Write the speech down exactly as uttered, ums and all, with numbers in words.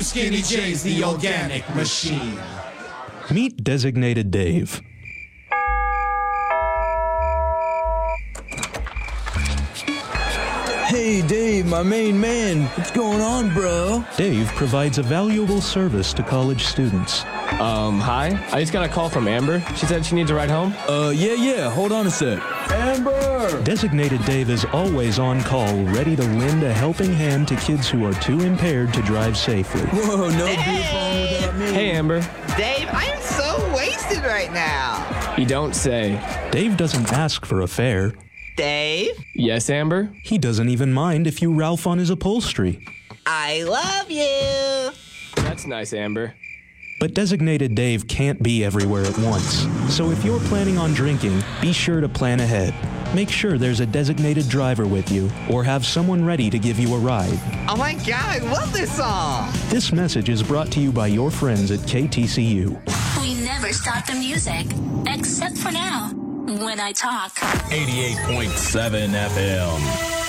Skinny J's the organic machine. Meet Designated Dave. Hey, Dave, my main man. What's going on, bro? Dave provides a valuable service to college students. Um, hi. I just got a call from Amber. She said she needs a ride home. Uh, yeah, yeah. Hold on a sec. Amber! Designated Dave is always on call, ready to lend a helping hand to kids who are too impaired to drive safely. Whoa, no Hey! beer phone without me. Hey, Amber. Dave, I am so wasted right now. You don't say. Dave doesn't ask for a fare. Dave, Yes, Amber? He doesn't even mind if you Ralph on his upholstery. I love you. That's nice, Amber. But Designated Dave can't be everywhere at once. So if you're planning on drinking, be sure to plan ahead. Make sure there's a designated driver with you, or have someone ready to give you a ride. Oh my God, I love this song. This message is brought to you by your friends at K T C U. We never stop the music, except for now, when I talk. eighty-eight point seven F M.